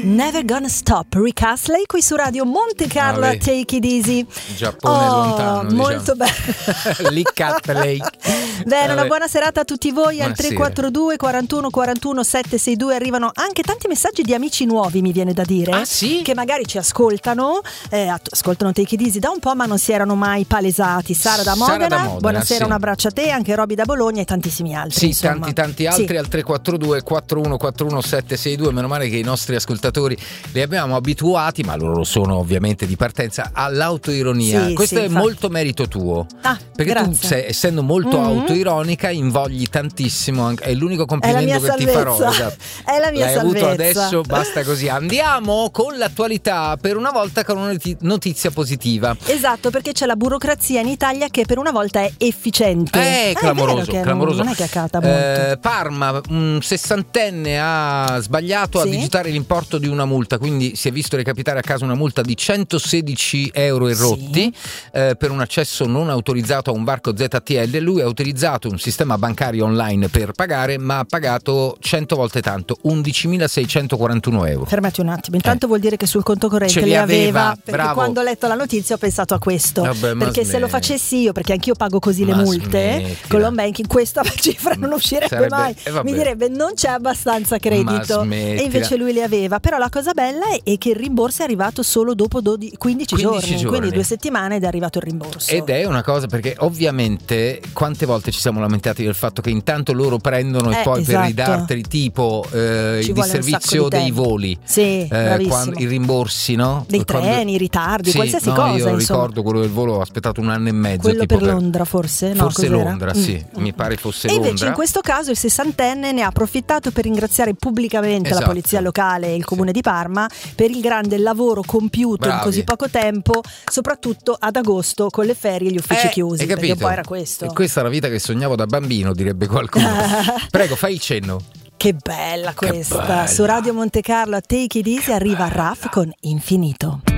Never Gonna Stop, Rick Astley qui su Radio Monte Carlo a Take It Easy. Giappone lontano, molto diciamo. bello. Rick Astley. Bene, una buona serata a tutti voi. Al Buonasera. 342 41 41 762 arrivano anche tanti messaggi di amici nuovi, mi viene da dire. Ah, sì? Che magari ci ascoltano, ascoltano Take It Easy da un po', ma non si erano mai palesati. Sara da Modena, buonasera, sì. un abbraccio a te, anche Roby da Bologna e tantissimi altri. Sì, insomma. tanti altri, Sì. al 342 41 41 762. Meno male che i nostri ascoltatori li abbiamo abituati, ma loro sono ovviamente di partenza, all'autoironia. Sì, Questo sì, è infatti. molto merito tuo, perché grazie. tu essendo molto autoironica invogli tantissimo, è l'unico complimento che ti farò. Esatto. È la mia L'hai salvezza. avuto adesso, basta così. Andiamo con l'attualità, per una volta con una notizia positiva. Esatto, perché c'è la burocrazia in Italia che per una volta è efficiente. Clamoroso, è vero che clamoroso. Non è che accata molto. Parma, un sessantenne ha sbagliato a Sì? digitare l'importo di una multa, quindi si è visto recapitare a casa una multa di 116 euro e rotti per un accesso non autorizzato a un varco ZTL. Lui ha utilizzato un sistema bancario online per pagare, ma ha pagato 100 volte tanto, 11.641 euro. Fermati un attimo, intanto vuol dire che sul conto corrente Ce li li aveva, perché bravo. quando ho letto la notizia ho pensato a questo. Vabbè, ma perché se lo facessi io, perché anch'io pago così le Ma multe smettila. con l'home banking, questa cifra non uscirebbe mai. vabbè. Mi direbbe non c'è abbastanza Ma credito, smettila. e invece lui li aveva. Però la cosa bella è che il rimborso è arrivato solo dopo 15 giorni, quindi 2 settimane ed è arrivato il rimborso. Ed è una cosa, perché ovviamente quante volte ci siamo lamentati del fatto che intanto loro prendono e poi esatto. per ridarteli tipo il disservizio dei voli, sì, bravissimo. i rimborsi, no? Dei treni, i ritardi, qualsiasi cosa. Io insomma. ricordo quello del volo, ho aspettato 1 anno e mezzo. Quello tipo per Londra forse? No, forse cos'era? Londra, sì, mi pare fosse e Londra. invece in questo caso il sessantenne ne ha approfittato per ringraziare pubblicamente Esatto. la polizia locale e il comune di Parma per il grande lavoro compiuto in così poco tempo, soprattutto ad agosto con le ferie e gli uffici chiusi, hai capito? perché un po' era questo. E questa è la vita che sognavo da bambino, direbbe qualcuno. Prego, fai il cenno. Che bella questa. Che bella. Su Radio Monte Carlo a Take It Easy arriva Raf con Infinito.